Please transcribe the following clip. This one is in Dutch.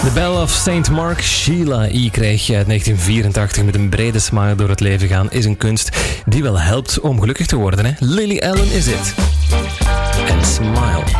The Bell of St. Mark, Sheila E. kreeg je uit 1984 met een brede smile door het leven gaan. Is een kunst die wel helpt om gelukkig te worden. Hè? Lily Allen is het. En Smile.